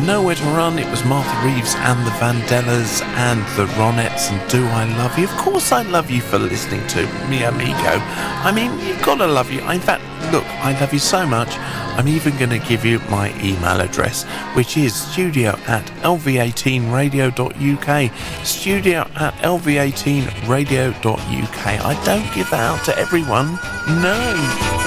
Nowhere to Run. It was Martha Reeves and the Vandellas and the Ronettes and Do I Love You. Of course I love you for listening to Mi Amigo. I mean, you've got to love you. In fact, look, I love you so much, I'm even going to give you my email address, which is studio@lv18radio.uk. Studio@lv18radio.uk. I don't give that out to everyone. No.